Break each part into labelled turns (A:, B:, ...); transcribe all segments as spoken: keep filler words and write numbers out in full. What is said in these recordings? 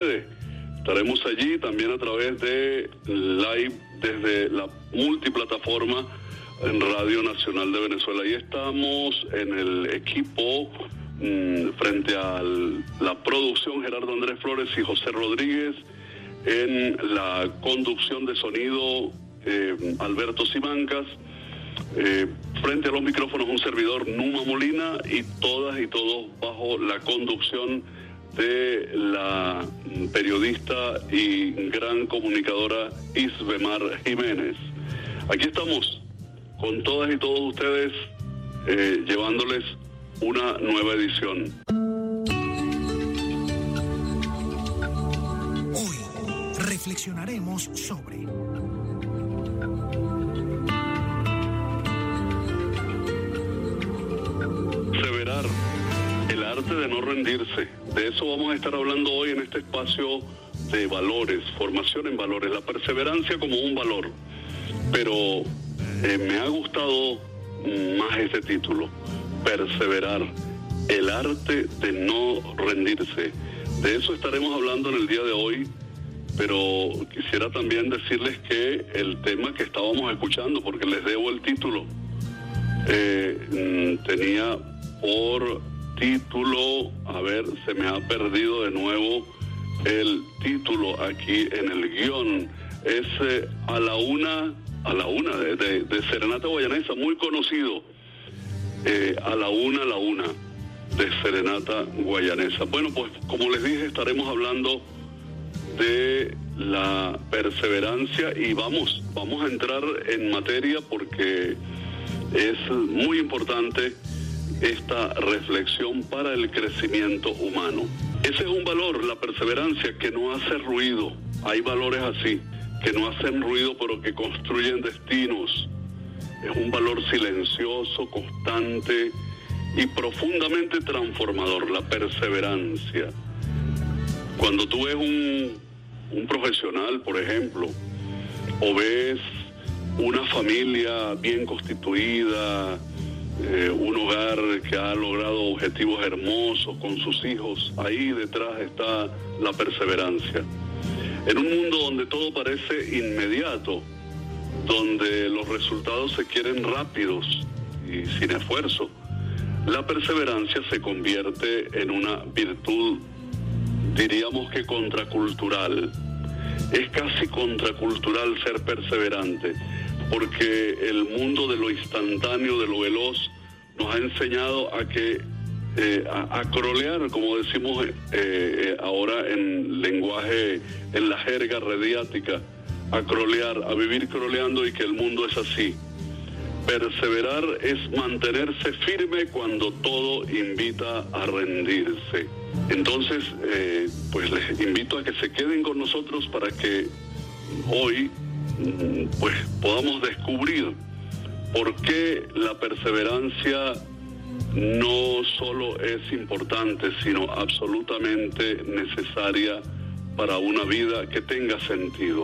A: puede, estaremos allí también a través de live desde la multiplataforma en Radio Nacional de Venezuela. Ahí estamos en el equipo mmm, frente a la producción, Gerardo Andrés Flores y José Rodríguez, en la conducción de sonido, eh, Alberto Simancas, eh, frente a los micrófonos un servidor, Numa Molina, y todas y todos bajo la conducción de la periodista y gran comunicadora Isbemar Jiménez. Aquí estamos con todas y todos ustedes, eh, llevándoles una nueva edición.
B: Hoy reflexionaremos sobre
A: perseverar, el arte de no rendirse. De eso vamos a estar hablando hoy en este espacio de valores, formación en valores, la perseverancia como un valor. Pero eh, me ha gustado más este título, perseverar, el arte de no rendirse. De eso estaremos hablando en el día de hoy, pero quisiera también decirles que el tema que estábamos escuchando, porque les debo el título, eh, tenía por título, a ver, se me ha perdido de nuevo el título aquí en el guión, es eh, a la una, a la una de, de, de Serenata Guayanesa, muy conocido, eh, a la una, a la una de Serenata Guayanesa. Bueno, pues como les dije, estaremos hablando de la perseverancia y vamos, vamos a entrar en materia porque es muy importante esta reflexión para el crecimiento humano. Ese es un valor, la perseverancia, que no hace ruido. Hay valores así, que no hacen ruido pero que construyen destinos. Es un valor silencioso, constante y profundamente transformador, la perseverancia. Cuando tú ves un, un profesional, por ejemplo, o ves una familia bien constituida, eh, un hogar que ha logrado objetivos hermosos con sus hijos, ahí detrás está la perseverancia. En un mundo donde todo parece inmediato, donde los resultados se quieren rápidos y sin esfuerzo, la perseverancia se convierte en una virtud, diríamos que contracultural. Es casi contracultural ser perseverante, porque el mundo de lo instantáneo, de lo veloz, nos ha enseñado a que eh, a, a crolear, como decimos eh, eh, ahora en lenguaje, en la jerga radiática, a crolear, a vivir croleando, y que el mundo es así. Perseverar es mantenerse firme cuando todo invita a rendirse. Entonces, eh, pues les invito a que se queden con nosotros para que hoy pues podamos descubrir por qué la perseverancia no solo es importante, sino absolutamente necesaria para una vida que tenga sentido.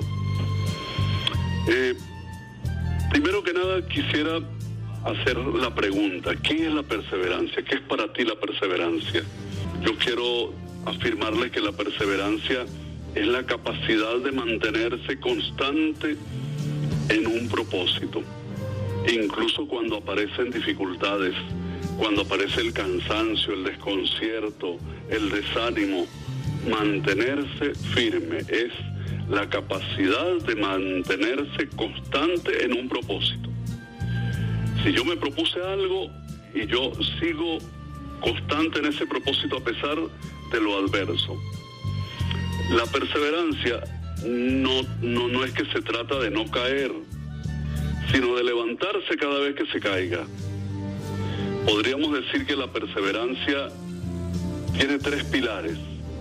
A: Eh, primero que nada quisiera hacer la pregunta, ¿qué es la perseverancia? ¿Qué es para ti la perseverancia? Yo quiero afirmarle que la perseverancia es la capacidad de mantenerse constante en un propósito, incluso cuando aparecen dificultades, cuando aparece el cansancio, el desconcierto, el desánimo. Mantenerse firme es la capacidad de mantenerse constante en un propósito. Si yo me propuse algo y yo sigo constante en ese propósito a pesar de lo adverso. La perseverancia no, no, no es que se trata de no caer, sino de levantarse cada vez que se caiga. Podríamos decir que la perseverancia tiene tres pilares.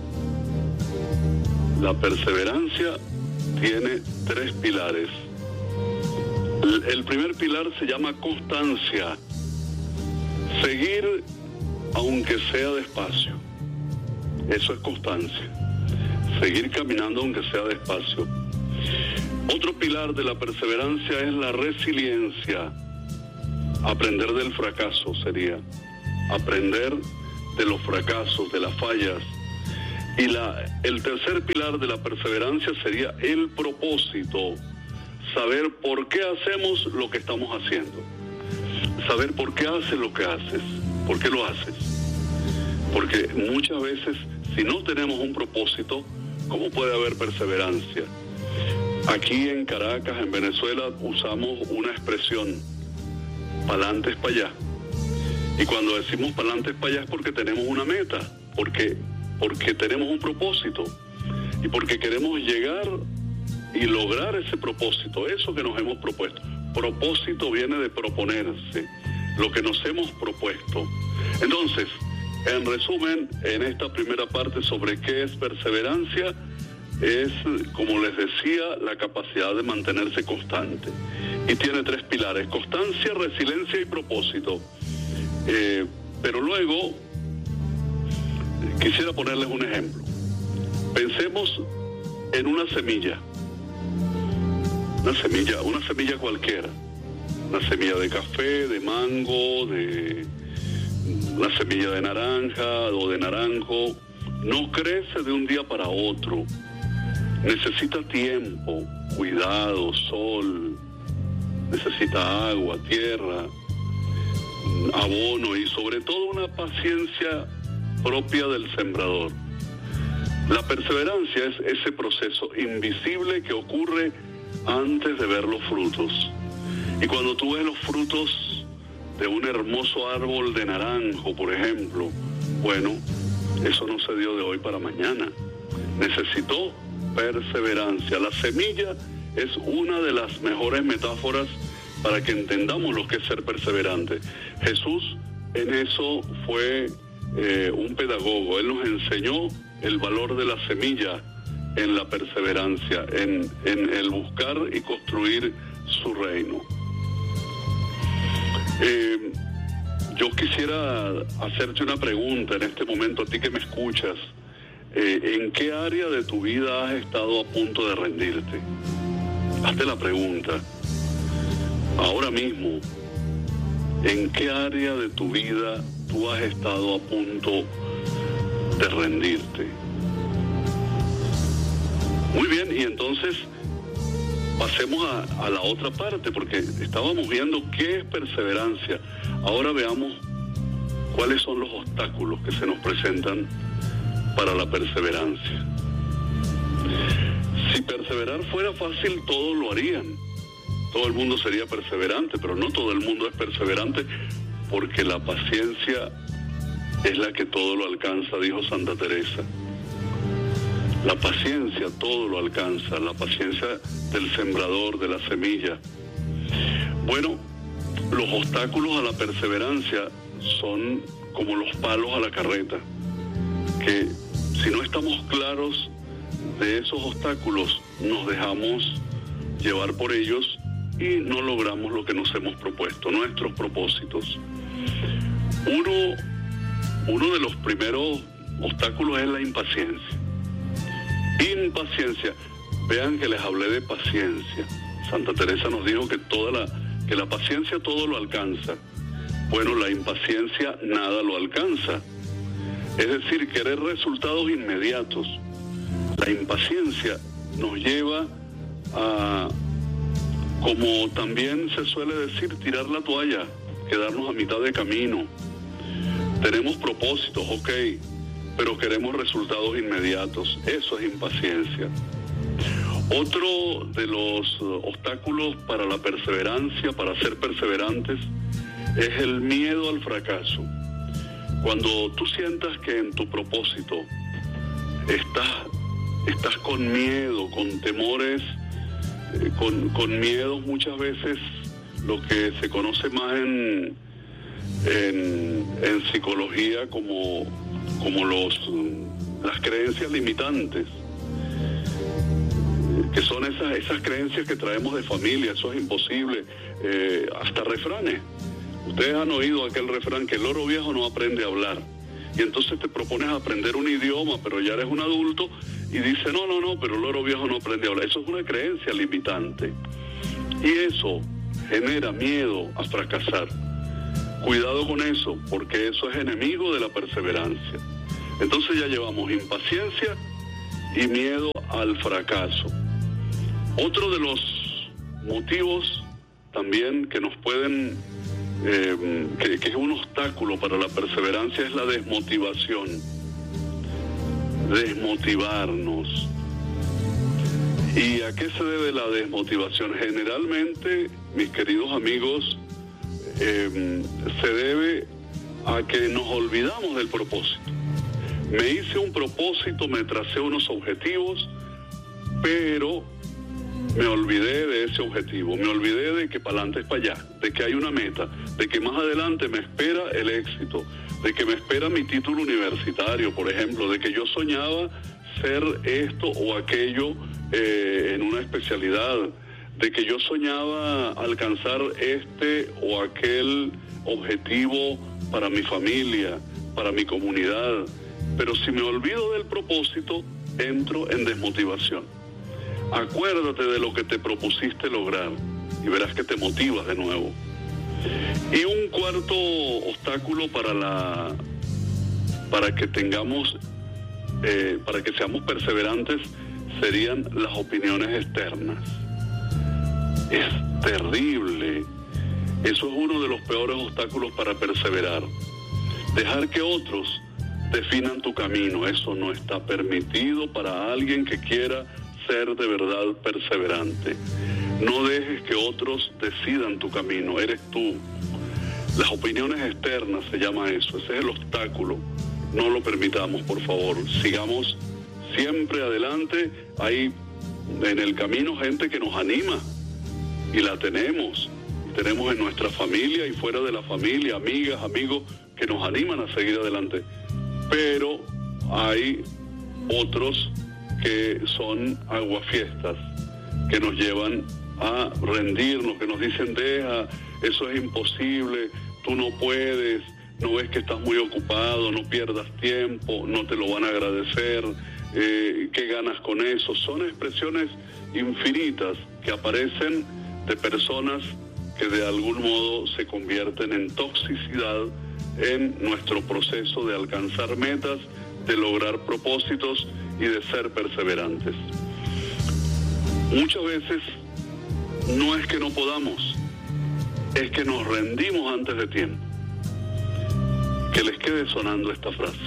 A: La perseverancia tiene tres pilares. El, el primer pilar se llama constancia. Seguir aunque sea despacio. Eso es constancia. Seguir caminando aunque sea despacio. Otro pilar de la perseverancia es la resiliencia. Aprender del fracaso sería. Aprender de los fracasos, de las fallas. Y la, el tercer pilar de la perseverancia sería el propósito. Saber por qué hacemos lo que estamos haciendo. Saber por qué haces lo que haces. ¿Por qué lo haces? Porque muchas veces, si no tenemos un propósito, ¿cómo puede haber perseverancia? Aquí en Caracas, en Venezuela, usamos una expresión, pa'lantes para allá. Y cuando decimos pa'lantes para allá es porque tenemos una meta, porque, porque tenemos un propósito y porque queremos llegar y lograr ese propósito, eso que nos hemos propuesto. Propósito viene de proponerse, lo que nos hemos propuesto. Entonces, en resumen, en esta primera parte sobre qué es perseverancia, es, como les decía, la capacidad de mantenerse constante. Y tiene tres pilares: constancia, resiliencia y propósito. Eh, pero luego, quisiera ponerles un ejemplo. Pensemos en una semilla. Una semilla, una semilla cualquiera. Una semilla de café, de mango, de una semilla de naranja o de naranjo. No crece de un día para otro. Necesita tiempo, cuidado, sol, necesita agua, tierra, abono y sobre todo una paciencia propia del sembrador. La perseverancia es ese proceso invisible que ocurre antes de ver los frutos. Y cuando tú ves los frutos de un hermoso árbol de naranjo, por ejemplo, bueno, eso no se dio de hoy para mañana. Necesitó perseverancia. La semilla es una de las mejores metáforas para que entendamos lo que es ser perseverante. Jesús en eso fue eh, un pedagogo. Él nos enseñó el valor de la semilla en la perseverancia, en, en el buscar y construir su reino. Eh, yo quisiera hacerte una pregunta en este momento, a ti que me escuchas. Eh, ¿En qué área de tu vida has estado a punto de rendirte? Hazte la pregunta. Ahora mismo, ¿en qué área de tu vida tú has estado a punto de rendirte? Muy bien, y entonces pasemos a, a la otra parte, porque estábamos viendo qué es perseverancia. Ahora veamos cuáles son los obstáculos que se nos presentan para la perseverancia. Si perseverar fuera fácil, todos lo harían. Todo el mundo sería perseverante, pero no todo el mundo es perseverante, porque la paciencia es la que todo lo alcanza, dijo Santa Teresa. La paciencia todo lo alcanza, la paciencia del sembrador, de la semilla. Bueno, los obstáculos a la perseverancia son como los palos a la carreta, que si no estamos claros de esos obstáculos, nos dejamos llevar por ellos y no logramos lo que nos hemos propuesto, nuestros propósitos. Uno, uno de los primeros obstáculos es la impaciencia. Impaciencia. Vean que les hablé de paciencia. Santa Teresa nos dijo que toda la, que la paciencia todo lo alcanza. Bueno, la impaciencia nada lo alcanza. Es decir, querer resultados inmediatos. La impaciencia nos lleva a, como también se suele decir, tirar la toalla, quedarnos a mitad de camino. Tenemos propósitos, ok, pero queremos resultados inmediatos. Eso es impaciencia. Otro de los obstáculos para la perseverancia, para ser perseverantes, es el miedo al fracaso. Cuando tú sientas que en tu propósito estás, estás con miedo, con temores, eh, con, con miedos muchas veces, lo que se conoce más en, en, en psicología como, como los, las creencias limitantes, que son esas, esas creencias que traemos de familia, eso es imposible, eh, hasta refranes. Ustedes han oído aquel refrán que el loro viejo no aprende a hablar, y entonces te propones aprender un idioma, pero ya eres un adulto y dices, no, no, no, pero el loro viejo no aprende a hablar. Eso es una creencia limitante y eso genera miedo a fracasar. Cuidado con eso, porque eso es enemigo de la perseverancia. Entonces ya llevamos impaciencia y miedo al fracaso. Otro de los motivos también que nos pueden, eh, que, que es un obstáculo para la perseverancia, es la desmotivación. Desmotivarnos. ¿Y a qué se debe la desmotivación? Generalmente, mis queridos amigos, eh, se debe a que nos olvidamos del propósito. Me hice un propósito, me tracé unos objetivos, pero me olvidé de ese objetivo, me olvidé de que para adelante es para allá, de que hay una meta, de que más adelante me espera el éxito, de que me espera mi título universitario, por ejemplo, de que yo soñaba ser esto o aquello eh, en una especialidad, de que yo soñaba alcanzar este o aquel objetivo para mi familia, para mi comunidad. Pero si me olvido del propósito, entro en desmotivación. Acuérdate de lo que te propusiste lograr y verás que te motivas de nuevo. Y un cuarto obstáculo para la para que tengamos eh, para que seamos perseverantes serían las opiniones externas. Es terrible. Eso es uno de los peores obstáculos para perseverar. Dejar que otros definan tu camino, eso no está permitido para alguien que quiera ser de verdad perseverante. No dejes que otros decidan tu camino, eres tú. Las opiniones externas se llama eso, ese es el obstáculo. No lo permitamos, por favor. Sigamos siempre adelante. Hay en el camino gente que nos anima y la tenemos. Tenemos en nuestra familia y fuera de la familia, amigas, amigos que nos animan a seguir adelante. Pero hay otros que son aguafiestas, que nos llevan a rendirnos, que nos dicen, deja, eso es imposible, tú no puedes, no ves que estás muy ocupado, no pierdas tiempo, no te lo van a agradecer, eh, ¿qué ganas con eso? Son expresiones infinitas que aparecen de personas que de algún modo se convierten en toxicidad en nuestro proceso de alcanzar metas, de lograr propósitos y de ser perseverantes. Muchas veces no es que no podamos, es que nos rendimos antes de tiempo. Que les quede sonando esta frase.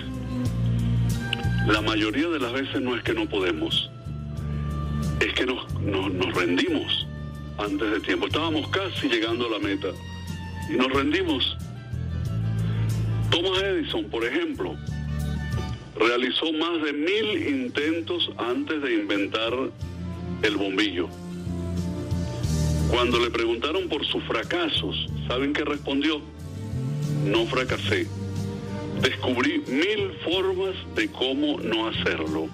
A: La mayoría de las veces no es que no podemos, es que nos, nos, nos rendimos antes de tiempo. Estábamos casi llegando a la meta y nos rendimos. Thomas Edison, por ejemplo, realizó más de mil intentos antes de inventar el bombillo. Cuando le preguntaron por sus fracasos, ¿saben qué respondió? No fracasé. Descubrí mil formas de cómo no hacerlo.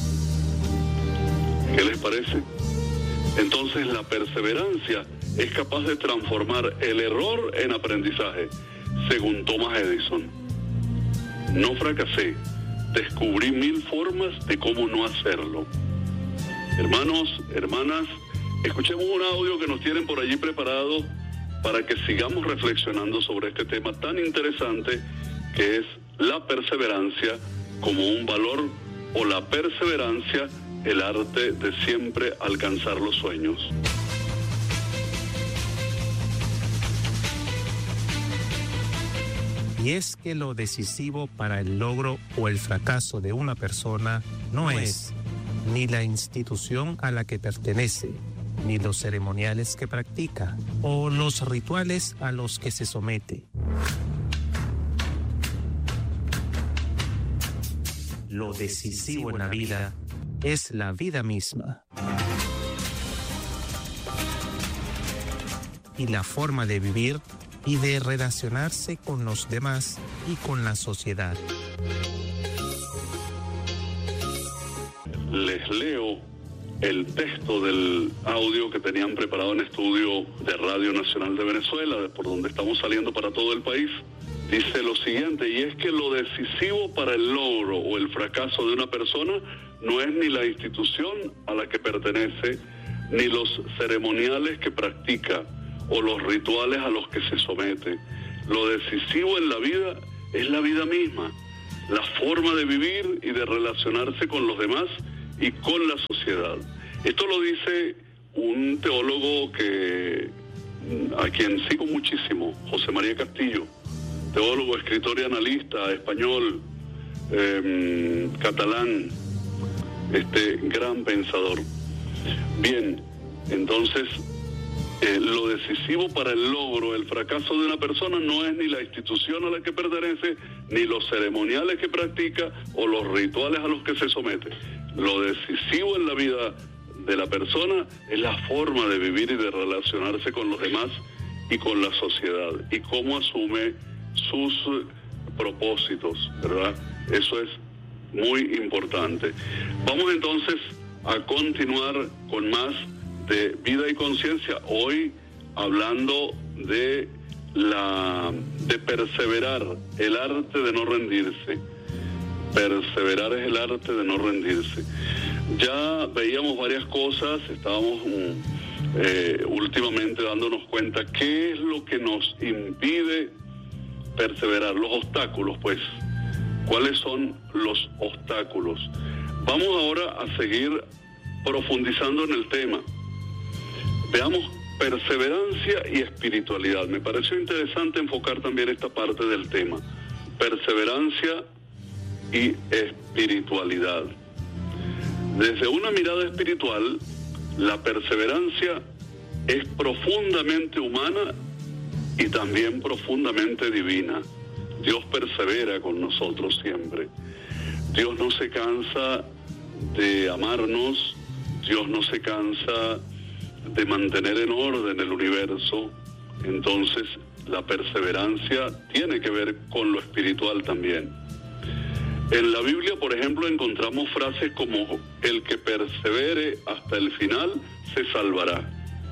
A: ¿Qué les parece? Entonces la perseverancia es capaz de transformar el error en aprendizaje, según Thomas Edison. No fracasé, descubrí mil formas de cómo no hacerlo. Hermanos, hermanas, escuchemos un audio que nos tienen por allí preparado para que sigamos reflexionando sobre este tema tan interesante que es la perseverancia como un valor, o la perseverancia, el arte de siempre alcanzar los sueños.
C: Y es que lo decisivo para el logro o el fracaso de una persona no, no es, es ni la institución a la que pertenece, ni los ceremoniales que practica, o los rituales a los que se somete. Lo decisivo en la vida es la vida misma. Y la forma de vivir y de relacionarse con los demás y con la sociedad.
A: Les leo el texto del audio que tenían preparado en estudio de Radio Nacional de Venezuela, por donde estamos saliendo para todo el país. Dice lo siguiente, y es que lo decisivo para el logro o el fracaso de una persona no es ni la institución a la que pertenece, ni los ceremoniales que practica, o los rituales a los que se somete. Lo decisivo en la vida es la vida misma. la forma de vivir y de relacionarse con los demás y con la sociedad. Esto lo dice un teólogo que a quien sigo muchísimo, José María Castillo, teólogo, escritor y analista español, eh, catalán, este gran pensador. Bien, entonces eh, lo decisivo para el logro, el fracaso de una persona no es ni la institución a la que pertenece, ni los ceremoniales que practica o los rituales a los que se somete. Lo decisivo en la vida de la persona es la forma de vivir y de relacionarse con los demás y con la sociedad, y cómo asume sus propósitos, ¿verdad? Eso es muy importante. Vamos entonces a continuar con más de vida y conciencia, hoy hablando de la de perseverar, el arte de no rendirse. Perseverar es el arte de no rendirse. Ya veíamos varias cosas, estábamos eh, últimamente dándonos cuenta qué es lo que nos impide perseverar, los obstáculos, pues. ¿Cuáles son los obstáculos? Vamos ahora a seguir profundizando en el tema. Veamos perseverancia y espiritualidad. Me pareció interesante enfocar también esta parte del tema. Perseverancia y espiritualidad. Desde una mirada espiritual, la perseverancia es profundamente humana y también profundamente divina. Dios persevera con nosotros siempre. Dios no se cansa de amarnos, Dios no se cansa de mantener en orden el universo. Entonces, la perseverancia tiene que ver con lo espiritual también. En la Biblia, por ejemplo, encontramos frases como: el que persevere hasta el final se salvará.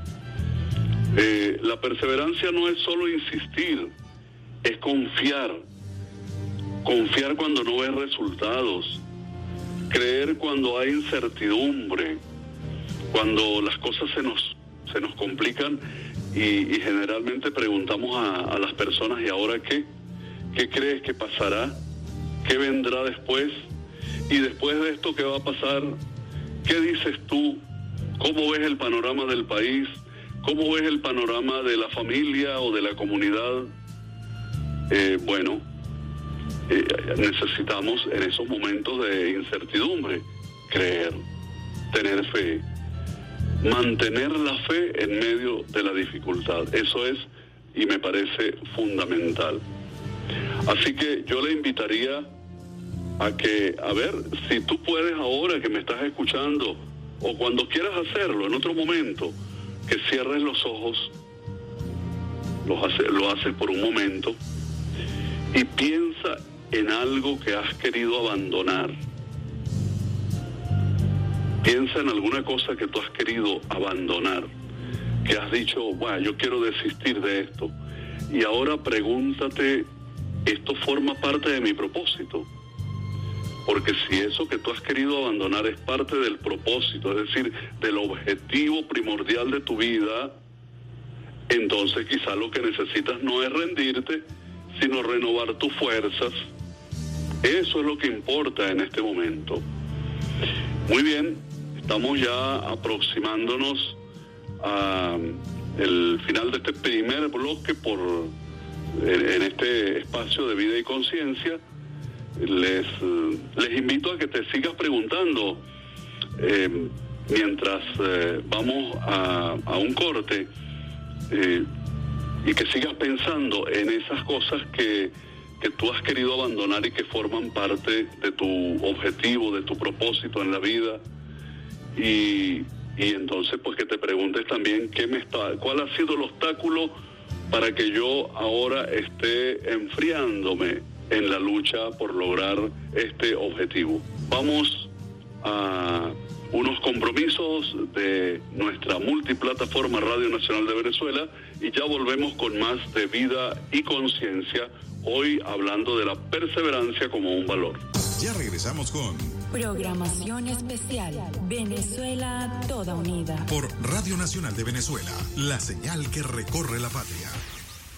A: Eh, la perseverancia no es solo insistir, es confiar. Confiar cuando no ves resultados. Creer cuando hay incertidumbre. Cuando las cosas se nos, se nos complican y, y generalmente preguntamos a, a las personas: ¿y ahora qué? ¿Qué crees que pasará? ¿Qué vendrá después? Y después de esto, ¿qué va a pasar? ¿Qué dices tú? ¿Cómo ves el panorama del país? ¿Cómo ves el panorama de la familia o de la comunidad? Eh, bueno, eh, necesitamos en esos momentos de incertidumbre creer, tener fe, mantener la fe en medio de la dificultad. Eso es, y me parece fundamental. Así que yo le invitaría a que, a ver, si tú puedes ahora que me estás escuchando, o cuando quieras hacerlo en otro momento, que cierres los ojos, lo haces, lo haces por un momento, y piensa en algo que has querido abandonar. Piensa en alguna cosa que tú has querido abandonar, que has dicho: bueno, yo quiero desistir de esto. Y ahora pregúntate: ¿esto forma parte de mi propósito? Porque si eso que tú has querido abandonar es parte del propósito, es decir, del objetivo primordial de tu vida, entonces quizá lo que necesitas no es rendirte, sino renovar tus fuerzas. Eso es lo que importa en este momento. Muy bien, estamos ya aproximándonos al final de este primer bloque por en este espacio de vida y conciencia. Les, les invito a que te sigas preguntando eh, mientras eh, vamos a, a un corte eh, y que sigas pensando en esas cosas que, que tú has querido abandonar y que forman parte de tu objetivo, de tu propósito en la vida. Y, y entonces pues que te preguntes también qué me está, cuál ha sido el obstáculo para que yo ahora esté enfriándome en la lucha por lograr este objetivo. Vamos a unos compromisos de nuestra multiplataforma Radio Nacional de Venezuela y ya volvemos con más de vida y conciencia, hoy hablando de la perseverancia como un valor.
D: Ya regresamos con
E: programación especial Venezuela Toda Unida
D: por Radio Nacional de Venezuela, la señal que recorre la patria.